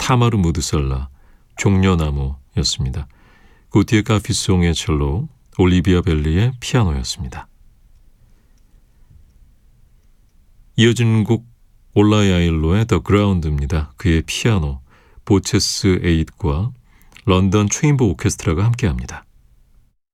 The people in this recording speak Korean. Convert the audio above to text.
타마르 무드살라, 종려나무였습니다. 고티에 카피송의 첼로, 올리비아 벨리의 피아노였습니다. 이어진 곡 올라이 아일로의 더 그라운드입니다. 그의 피아노, 보체스 8과 런던 체인버 오케스트라가 함께합니다.